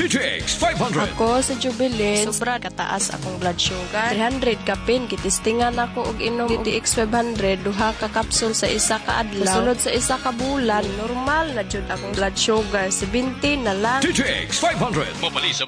TJX 500. Ako sa Jubilee, sobra kataas akong blood sugar. 300 kapin, kitistingan ako og inom DTX 500, duha ka kapsul sa isa ka adlaw. Sulod sa isa ka bulan, normal na jud akong blood sugar, 70 na lang. TJX 500. Mapali sa